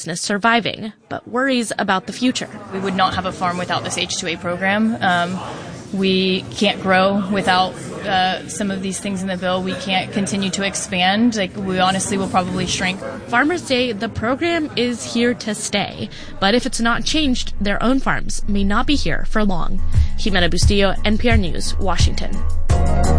business surviving, but worries about the future. We would not have a farm without this H-2A program. We can't grow without some of these things in the bill. We can't continue to expand. We honestly will probably shrink. Farmers say the program is here to stay, but if it's not changed, their own farms may not be here for long. Jimena Bustillo, NPR News, Washington.